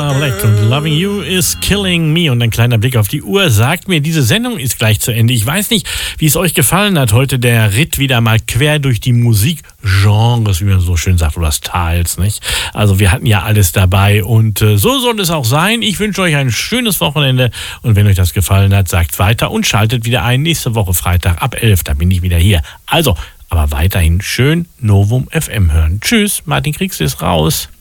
Cilla Black und Loving You is Killing Me. Und ein kleiner Blick auf die Uhr sagt mir, diese Sendung ist gleich zu Ende. Ich weiß nicht, wie es euch gefallen hat. Heute der Ritt wieder mal quer durch die Musikgenres, wie man so schön sagt, oder Styles, nicht? Also wir hatten ja alles dabei und so soll es auch sein. Ich wünsche euch ein schönes Wochenende und wenn euch das gefallen hat, sagt weiter und schaltet wieder ein. Nächste Woche Freitag ab 11, da bin ich wieder hier. Also, aber weiterhin schön Novum FM hören. Tschüss, Martin Kriegs ist raus.